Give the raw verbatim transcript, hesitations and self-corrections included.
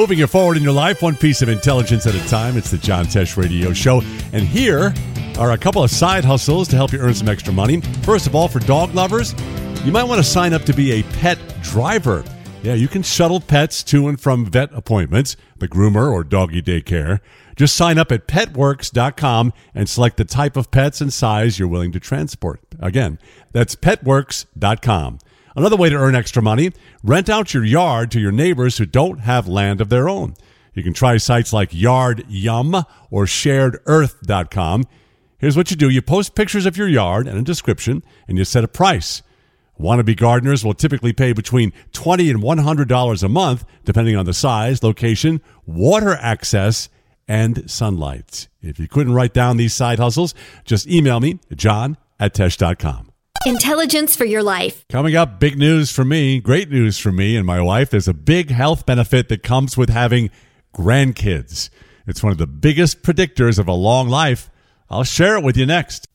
Moving you forward in your life, one piece of intelligence at a time. It's the John Tesh Radio Show. And here are a couple of side hustles to help you earn some extra money. First of all, for dog lovers, you might want to sign up to be a pet driver. Yeah, you can shuttle pets to and from vet appointments, the groomer or doggy daycare. Just sign up at pet works dot com and select the type of pets and size you're willing to transport. Again, that's pet works dot com. Another way to earn extra money, rent out your yard to your neighbors who don't have land of their own. You can try sites like Yard Yum or shared earth dot com. Here's what you do. You post pictures of your yard and a description, and you set a price. Wannabe gardeners will typically pay between twenty dollars and one hundred dollars a month, depending on the size, location, water access, and sunlight. If you couldn't write down these side hustles, just email me, john at tesh dot com. Intelligence for your life. Coming up, big news for me, great news for me and my wife. There's a big health benefit that comes with having grandkids. It's one of the biggest predictors of a long life. I'll share it with you next.